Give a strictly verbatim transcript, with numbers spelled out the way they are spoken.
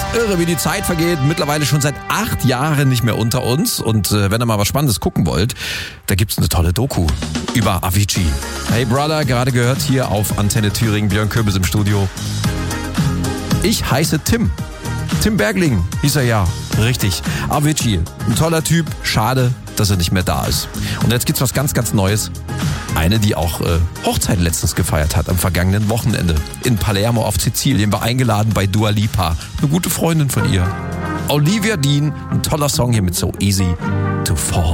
Irre, wie die Zeit vergeht. Mittlerweile schon seit acht Jahren nicht mehr unter uns. Und äh, wenn ihr mal was Spannendes gucken wollt, da gibt's eine tolle Doku über Avicii. Hey Brother, gerade gehört hier auf Antenne Thüringen, Björn Köbis im Studio. Ich heiße Tim. Tim Bergling hieß er ja. Richtig. Avicii, ein toller Typ. Schade, dass er nicht mehr da ist. Und jetzt gibt's was ganz, ganz Neues. Eine, die auch äh, Hochzeit letztens gefeiert hat, am vergangenen Wochenende. In Palermo auf Sizilien, war eingeladen bei Dua Lipa. Eine gute Freundin von ihr. Olivia Dean, ein toller Song hier mit So Easy to Fall.